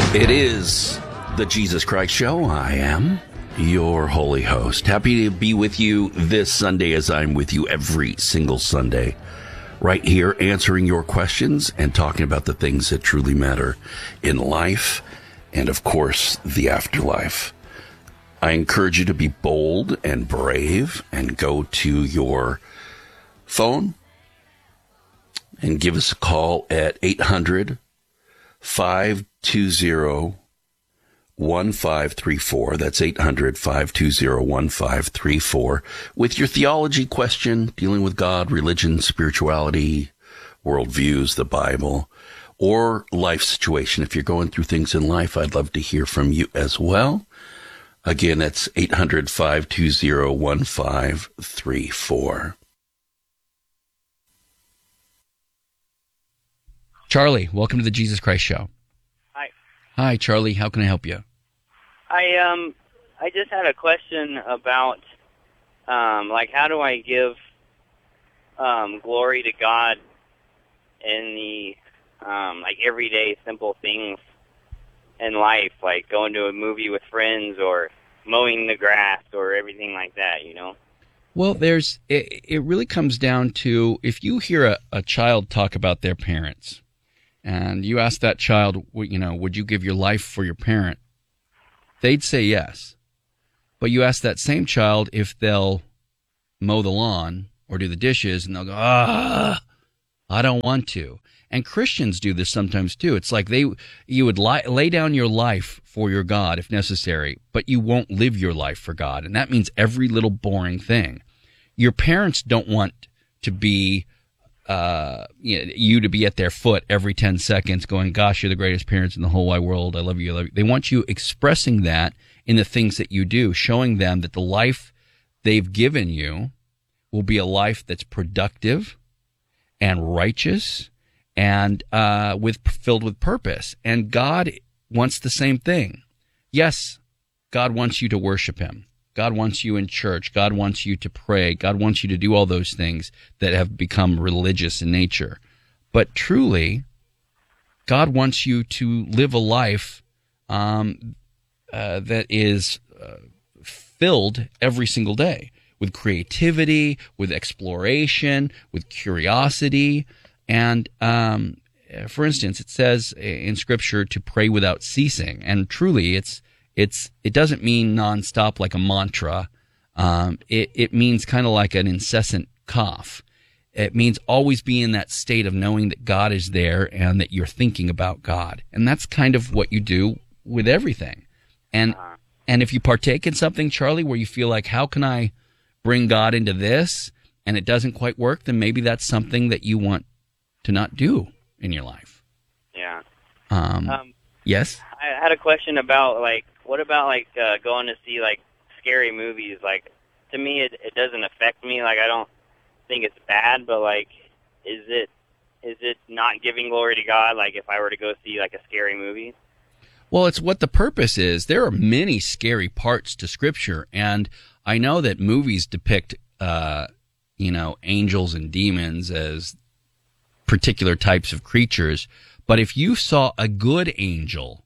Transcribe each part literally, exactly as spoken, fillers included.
It is the Jesus Christ Show. I am your holy host. Happy to be with you this Sunday as I'm with you every single Sunday. Right here answering your questions and talking about the things that truly matter in life and, of course, the afterlife. I encourage you to be bold and brave and go to your phone and give us a call at eight hundred, five two zero, one five three four. That's eight hundred, five two zero, one five three four. With your theology question, dealing with God, religion, spirituality, worldviews, the Bible, or life situation. If you're going through things in life, I'd love to hear from you as well. Again, that's eight hundred, five two zero, one five three four. Charlie, welcome to the Jesus Christ Show. Hi. Hi, Charlie. How can I help you? I um I just had a question about um like how do I give um glory to God in the um like everyday simple things in life, like going to a movie with friends or mowing the grass or everything like that, you know? Well, there's it, it really comes down to if you hear a, a child talk about their parents and you ask that child, you know, would you give your life for your parent? They'd say yes. But you ask that same child if they'll mow the lawn or do the dishes, and they'll go, ah, I don't want to. And Christians do this sometimes too. It's like they, you would lie, lay down your life for your God if necessary, but you won't live your life for God. And that means every little boring thing. Your parents don't want to be, uh, you know, you to be at their foot every ten seconds going, gosh, you're the greatest parents in the whole wide world. I love you. I love you. They want you expressing that in the things that you do, showing them that the life they've given you will be a life that's productive and righteous and uh, with filled with purpose. And God wants the same thing. Yes, God wants you to worship him. God wants you in church. God wants you to pray. God wants you to do all those things that have become religious in nature. But truly, God wants you to live a life um, uh, that is uh, filled every single day with creativity, with exploration, with curiosity. And um, for instance, it says in Scripture to pray without ceasing. And truly, it's it's it doesn't mean nonstop like a mantra. Um, it, it means kind of like an incessant cough. It means always be in that state of knowing that God is there and that you're thinking about God. And that's kind of what you do with everything. And and if you partake in something, Charlie, where you feel like, how can I bring God into this, and it doesn't quite work, then maybe that's something that you want to not do in your life. Yeah. Um, um yes? I had a question about, like, what about, like, uh, going to see, like, scary movies? Like, to me, it, it doesn't affect me. Like, I don't think it's bad, but, like, is it is it not giving glory to God, like, if I were to go see, like, a scary movie? Well, it's what the purpose is. There are many scary parts to Scripture, and I know that movies depict, uh, you know, angels and demons as particular types of creatures, but if you saw a good angel,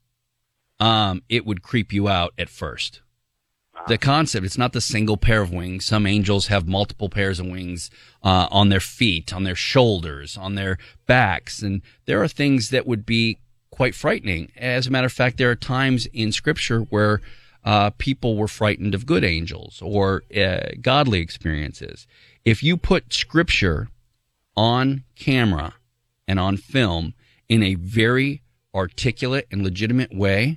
um, it would creep you out at first. The concept, it's not the single pair of wings. Some angels have multiple pairs of wings uh, on their feet, on their shoulders, on their backs, and there are things that would be quite frightening. As a matter of fact, there are times in Scripture where uh, people were frightened of good angels or uh, godly experiences. If you put Scripture on camera and on film in a very articulate and legitimate way,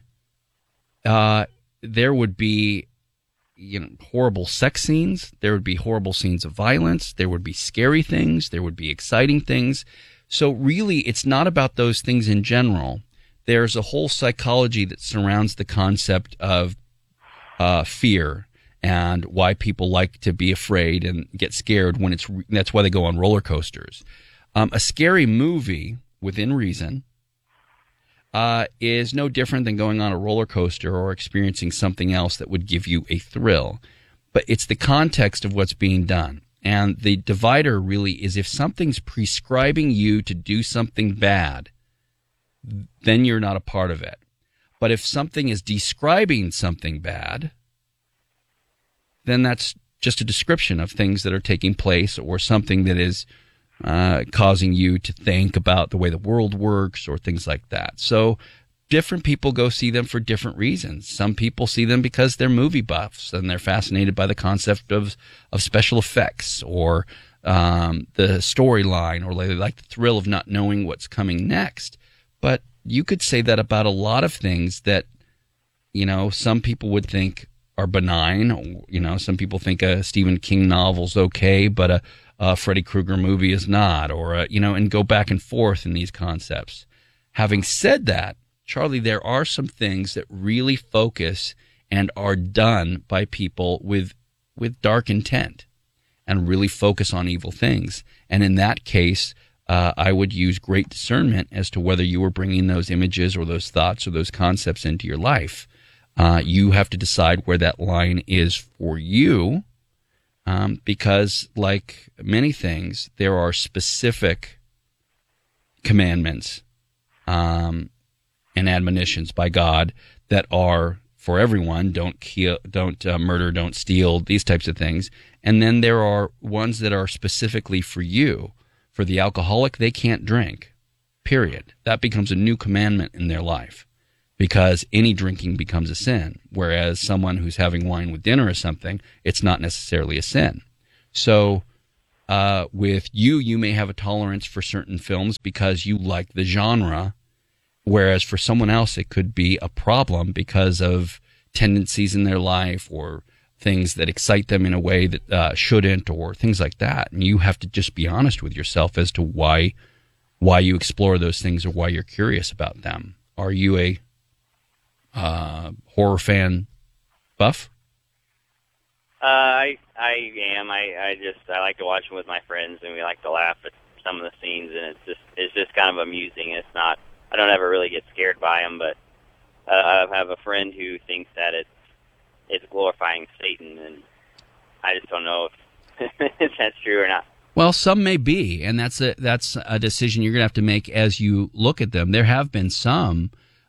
uh, there would be, you know, horrible sex scenes. There would be horrible scenes of violence. There would be scary things. There would be exciting things. So really, it's not about those things in general. There's a whole psychology that surrounds the concept of uh, fear and why people like to be afraid and get scared when it's, that's why they go on roller coasters. Um, a scary movie, within reason, uh, is no different than going on a roller coaster or experiencing something else that would give you a thrill. But it's the context of what's being done. And the divider really is if something's prescribing you to do something bad, then you're not a part of it. But if something is describing something bad, then that's just a description of things that are taking place, or something that is uh, causing you to think about the way the world works, or things like that. So different people go see them for different reasons. Some people see them because they're movie buffs and they're fascinated by the concept of, of special effects, or um, the storyline, or they like the thrill of not knowing what's coming next. But you could say that about a lot of things that, you know, some people would think are benign. You know, some people think a Stephen King novel's okay, but a, a Freddy Krueger movie is not, or, a, you know, and go back and forth in these concepts. Having said that, Charlie, there are some things that really focus and are done by people with with dark intent and really focus on evil things. And in that case, uh, I would use great discernment as to whether you were bringing those images or those thoughts or those concepts into your life. Uh, you have to decide where that line is for you, um, because like many things, there are specific commandments um and admonitions by God that are for everyone. Don't kill, don't uh, murder, don't steal, these types of things. And then there are ones that are specifically for you. For the alcoholic, they can't drink, period. That becomes a new commandment in their life, because any drinking becomes a sin. Whereas someone who's having wine with dinner or something, it's not necessarily a sin. So uh, with you, you may have a tolerance for certain films because you like the genre, whereas for someone else, it could be a problem because of tendencies in their life, or things that excite them in a way that uh, shouldn't, or things like that. And you have to just be honest with yourself as to why why you explore those things, or why you're curious about them. Are you a uh, horror fan buff? Uh, I I am. I, I just I like to watch them with my friends, and we like to laugh at some of the scenes, and it's just it's just kind of amusing. It's not. I don't ever really get scared by them, but uh, I have a friend who thinks that it's it's glorifying Satan, and I just don't know if, if that's true or not. Well, some may be, and that's a that's a decision you're going to have to make as you look at them. There have been some.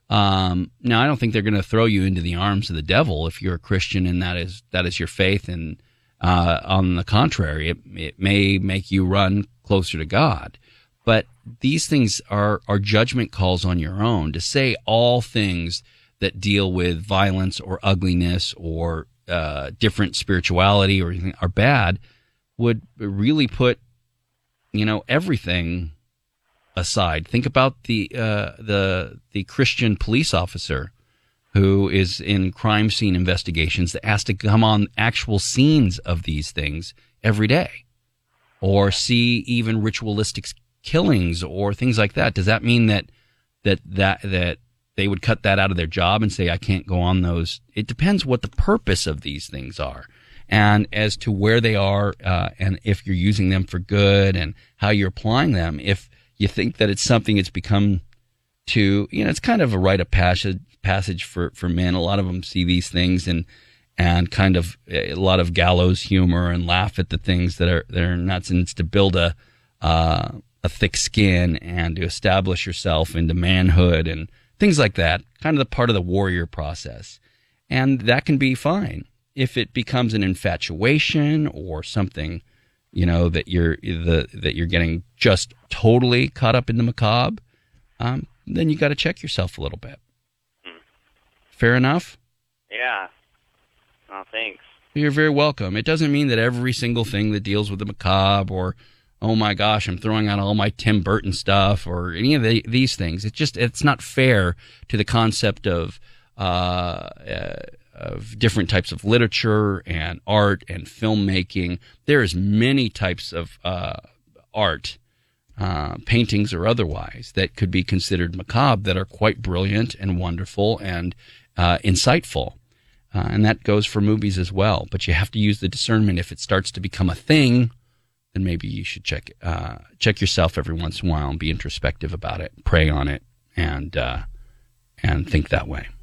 Um, now, I don't think they're going to throw you into the arms of the devil if you're a Christian and that is that is your faith. And uh, on the contrary, it, it may make you run closer to God. But these things are, are judgment calls on your own. To say all things that deal with violence or ugliness or uh, different spirituality or anything are bad would really put, you know, everything aside. Think about the uh, the the Christian police officer who is in crime scene investigations that has to come on actual scenes of these things every day, or see even ritualistic killings or things like that. Does that mean that that that that they would cut that out of their job and say, I can't go on those? It depends what the purpose of these things are, and as to where they are, uh, and if you're using them for good and how you're applying them. If you think that it's something that's become to, you know, it's kind of a rite of passage passage for, for men. A lot of them see these things and and kind of a lot of gallows humor and laugh at the things that are that are nuts, and it's to build a uh, a thick skin and to establish yourself into manhood and things like that, kind of the part of the warrior process. And that can be fine. If it becomes an infatuation or something, you know, that you're the that you're getting just totally caught up in the macabre, um, then you got to check yourself a little bit. Hmm. Fair enough? Yeah. Oh, thanks. You're very welcome. It doesn't mean that every single thing that deals with the macabre, or oh my gosh, I'm throwing out all my Tim Burton stuff, or any of the, these things. It's just, it's not fair to the concept of uh, uh, of different types of literature and art and filmmaking. There's many types of uh, art, uh, paintings or otherwise, that could be considered macabre that are quite brilliant and wonderful and uh, insightful. Uh, and that goes for movies as well. But you have to use the discernment. If it starts to become a thing, then maybe you should check uh, check yourself every once in a while and be introspective about it, pray on it, and uh, and think that way.